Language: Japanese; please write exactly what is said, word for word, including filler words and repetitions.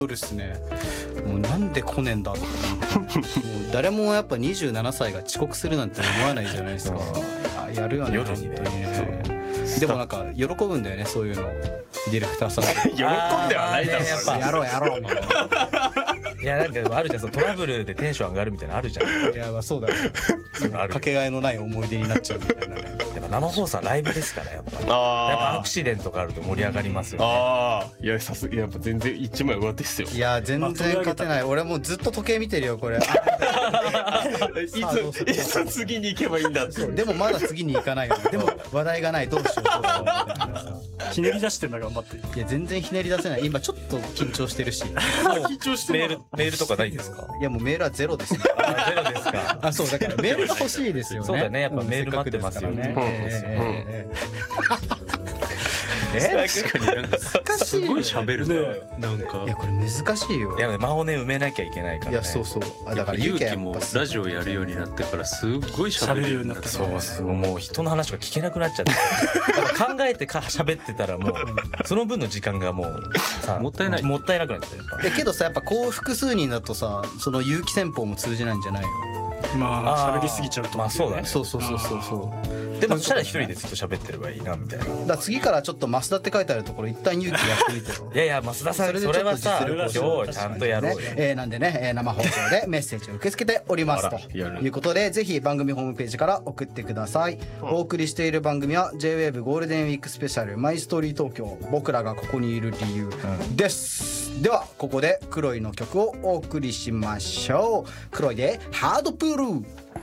ですね。もうなんで来ねえんだと思ってもう誰もやっぱにじゅうななさいが遅刻するなんて思わないじゃないですか。あやるよね夜にね本当にね。でもなんか喜ぶんだよねそういうのディレクターさん喜んではないだろう、 やっぱやろうやろうみたいいやなんかあるじゃん、そのトラブルでテンション上がるみたいなのあるじゃん。 ないやまあそうだよあるかけがえのない思い出になっちゃうみたいなね。 やっぱ生放送はライブですからやっぱやっぱアあクシデントがあると盛り上がりますよあね。 ああいやさすやっぱ全然一枚上手っすよ。 いや全然勝てない。俺もうずっと時計見てるよこれ。 いついつ次に行けばいいんだって。 でもまだ次に行かないよ、ね、でも話題がないどうしようどうしようみたいなさ。 ひねり出してんだ頑張って。 いや全然ひねり出せない。今ちょっと緊張してるし。 緊張してるメールメールとかないですか？ いやもうメールはゼロですね。 あゼロですか。 あそうだからメールが欲しいですよね。 そうだねやっぱメール待ってますよね。 ええ確かになんか難しいすごい喋るねななんかいやこれ難しいよ。 いや間をね埋めなきゃいけないからね。 いやそうそうあだから勇気やっもぱラジオやるようになってからすっごい喋るようになった。 そうそうもう人の話が聞けなくなっちゃってだから考えてか喋ってたらもうその分の時間がもうさもったいないもったいなくなっちゃうやっぱ。 えけどさやっぱこう複数人だとさその有機戦法も通じないんじゃないの？ まあ喋りすぎちゃうと。 まあそうだね。 そうそうそうそうそうでもそしたら一人でずっと喋ってればいいなみたいな。 だから次からちょっと増田って書いてあるところ一旦勇気やってみてよ。 いやいや増田さんそれはさ今日ちゃんとやろうよ。 ねえーなんでね、えー生放送でメッセージを受け付けておりますとやるいうことでぜひ番組ホームページから送ってください。お送りしている番組は ジェイウェーブ ゴールデンウィークスペシャルマイストーリー東京僕らがここにいる理由です、ではここでクロイの曲をお送りしましょう。クロイでハードプール。